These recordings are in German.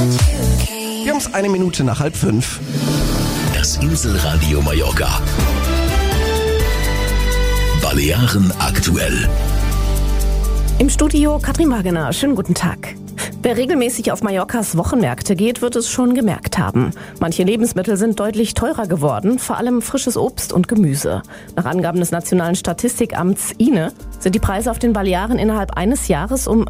Wir haben es 1 Minute nach 4:30. Das Inselradio Mallorca. Balearen aktuell. Im Studio Katrin Wagener. Schönen guten Tag. Wer regelmäßig auf Mallorcas Wochenmärkte geht, wird es schon gemerkt haben. Manche Lebensmittel sind deutlich teurer geworden, vor allem frisches Obst und Gemüse. Nach Angaben des Nationalen Statistikamts INE sind die Preise auf den Balearen innerhalb eines Jahres um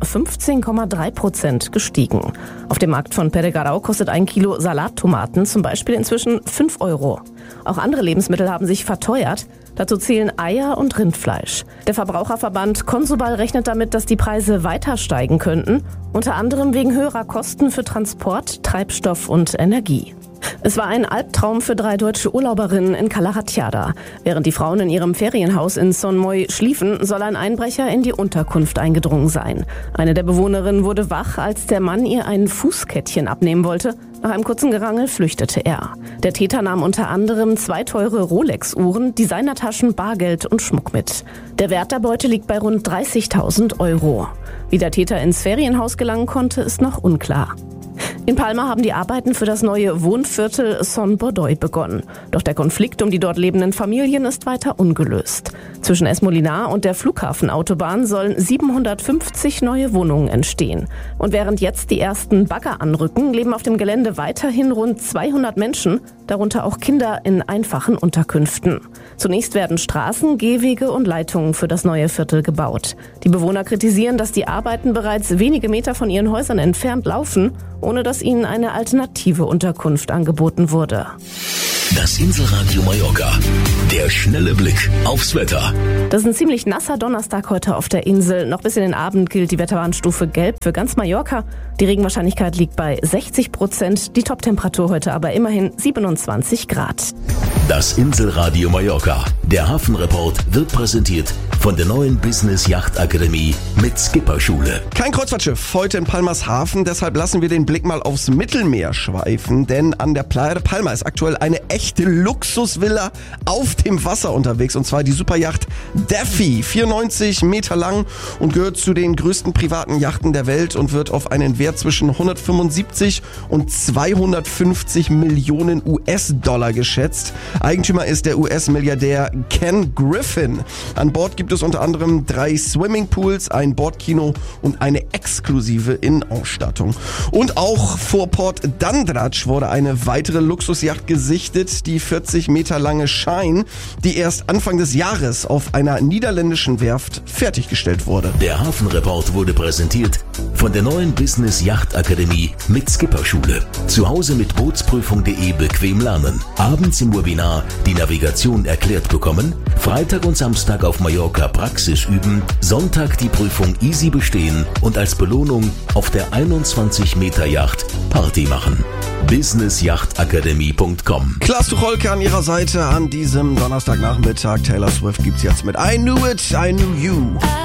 15,3% gestiegen. Auf dem Markt von Peregarau kostet 1 Kilo Salattomaten zum Beispiel inzwischen 5 Euro. Auch andere Lebensmittel haben sich verteuert. Dazu zählen Eier und Rindfleisch. Der Verbraucherverband Consubal rechnet damit, dass die Preise weiter steigen könnten, unter anderem wegen höherer Kosten für Transport, Treibstoff und Energie. Es war ein Albtraum für 3 deutsche Urlauberinnen in Cala Ratjada. Während die Frauen in ihrem Ferienhaus in Son Moy schliefen, soll ein Einbrecher in die Unterkunft eingedrungen sein. Eine der Bewohnerinnen wurde wach, als der Mann ihr ein Fußkettchen abnehmen wollte. Nach einem kurzen Gerangel flüchtete er. Der Täter nahm unter anderem 2 teure Rolex-Uhren, Designertaschen, Bargeld und Schmuck mit. Der Wert der Beute liegt bei rund 30.000 Euro. Wie der Täter ins Ferienhaus gelangen konnte, ist noch unklar. In Palma haben die Arbeiten für das neue Wohnviertel Son Bordoy begonnen. Doch der Konflikt um die dort lebenden Familien ist weiter ungelöst. Zwischen Es Molinar und der Flughafenautobahn sollen 750 neue Wohnungen entstehen. Und während jetzt die ersten Bagger anrücken, leben auf dem Gelände weiterhin rund 200 Menschen, darunter auch Kinder in einfachen Unterkünften. Zunächst werden Straßen, Gehwege und Leitungen für das neue Viertel gebaut. Die Bewohner kritisieren, dass die Arbeiten bereits wenige Meter von ihren Häusern entfernt laufen, ohne dass ihnen eine alternative Unterkunft angeboten wurde. Das Inselradio Mallorca. Der schnelle Blick aufs Wetter. Das ist ein ziemlich nasser Donnerstag heute auf der Insel. Noch bis in den Abend gilt die Wetterwarnstufe Gelb für ganz Mallorca. Die Regenwahrscheinlichkeit liegt bei 60%. Die Toptemperatur heute aber immerhin 27 Grad. Das Inselradio Mallorca. Der Hafenreport wird präsentiert von der neuen Business Yacht Akademie mit Skipperschule. Kein Kreuzfahrtschiff heute in Palmas Hafen, deshalb lassen wir den Blick mal aufs Mittelmeer schweifen, denn an der Playa de Palma ist aktuell eine echte Luxusvilla auf dem Wasser unterwegs, und zwar die Superyacht Daffy, 94 Meter lang und gehört zu den größten privaten Yachten der Welt und wird auf einen Wert zwischen 175 und 250 Millionen US-Dollar geschätzt. Eigentümer ist der US-Milliardär Ken Griffin. An Bord gibt es unter anderem 3 Swimmingpools, ein Bordkino und eine exklusive Innenausstattung. Und auch vor Port Dandraj wurde eine weitere Luxusjacht gesichtet, die 40 Meter lange Shine, die erst Anfang des Jahres auf einer niederländischen Werft fertiggestellt wurde. Der Hafenreport wurde präsentiert von der neuen Business Yacht Akademie mit Skipperschule. Zu Hause mit Bootsprüfung.de bequem lernen. Abends im Webinar die Navigation erklärt bekommen. Freitag und Samstag auf Mallorca Praxis üben. Sonntag die Prüfung easy bestehen und als Belohnung auf der 21 Meter Yacht Party machen. businessjachtakademie.com. Klaas Tucholke an ihrer Seite an diesem Donnerstagnachmittag. Taylor Swift gibt's jetzt mit I Knew It, I Knew You.